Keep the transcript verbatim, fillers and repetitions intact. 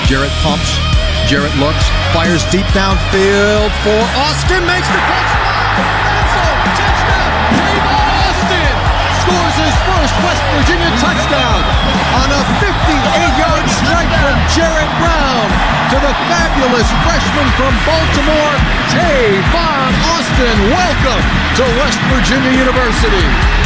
Jarrett pumps. Jarrett looks. Fires deep downfield for Austin. Makes the catch. Touchdown. Tavon Austin scores his first West Virginia touchdown on a fifty-eight-yard strike from Jarrett Brown to the fabulous freshman from Baltimore, Tavon Austin. Welcome to West Virginia University.